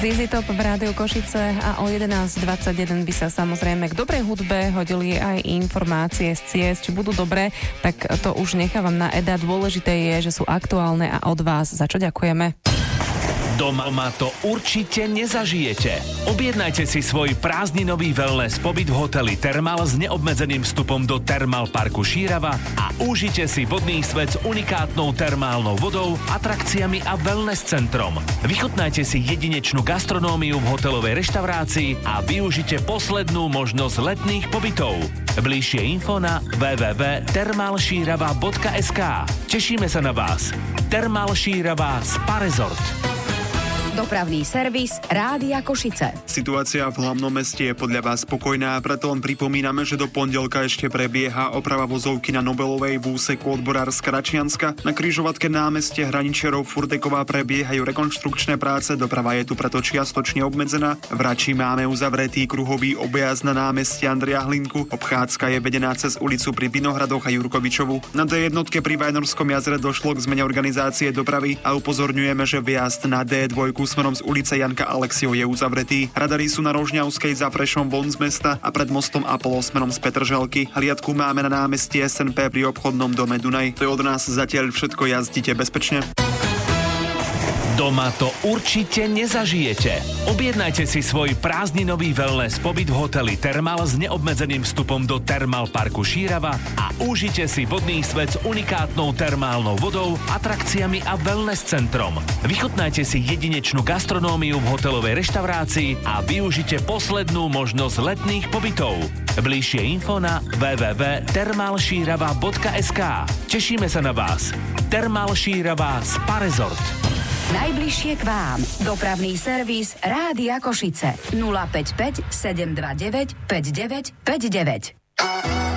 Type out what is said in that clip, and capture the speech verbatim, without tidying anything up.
zet zet Top v Rádiu Košice a o jedenásť dvadsaťjeden by sa samozrejme k dobrej hudbe hodili aj informácie z ciest, či budú dobré, tak to už nechávam na Eda. Dôležité je, že sú aktuálne a od vás, za čo ďakujeme. Doma to určite nezažijete. Objednajte si svoj prázdninový wellness pobyt v hoteli Thermal s neobmedzeným vstupom do Thermal parku Šírava a užite si vodný svet s unikátnou termálnou vodou, atrakciami a wellness centrom. Vychutnajte si jedinečnú gastronómiu v hotelovej reštaurácii a využite poslednú možnosť letných pobytov. Bližšie info na w w w bodka thermal šírava bodka es ká. Tešíme sa na vás. Thermal Šírava Spa Resort. Dopravný servis Rádia Košice. Situácia v hlavnom meste je podľa vás spokojná, preto len pripomíname, že do pondelka ešte prebieha oprava vozovky na Nobelovej v úseku od Borárska Račianska. Na križovatke námestie Hraničiarov Furteková prebiehajú rekonštrukčné práce, doprava je tu preto čiastočne obmedzená. V Rači máme uzavretý kruhový objazd na námestie Andreja Hlinku. Obchádzka je vedená cez ulicu pri Vinohradoch a Jurkovičovu. Na dé jednotke pri Vajnorskom jazere došlo k zmene organizácie dopravy a upozorňujeme, že vjazd na dé dva smerom z ulice Janka Alexiov je uzavretý. Radary sú na Rožňavskej za Prešom von z mesta a pred mostom Apollo smerom z Petržalky. Hliadku máme na námestí es en pé pri obchodnom dome Dunaj. To je od nás zatiaľ všetko, jazdite bezpečne. Doma to určite nezažijete. Objednajte si svoj prázdninový wellness pobyt v hoteli Thermal s neobmedzeným vstupom do Thermal parku Šírava a užite si vodný svet s unikátnou termálnou vodou, atrakciami a wellness centrom. Vychutnajte si jedinečnú gastronómiu v hotelovej reštaurácii a využite poslednú možnosť letných pobytov. Bližšie info na w w w bodka thermal šírava bodka es ká. Tešíme sa na vás. Thermal Šírava Spa Resort. Najbližšie k vám. Dopravný servis Rádia Košice. nula päť päť sedem dva deväť päť deväť päť deväť.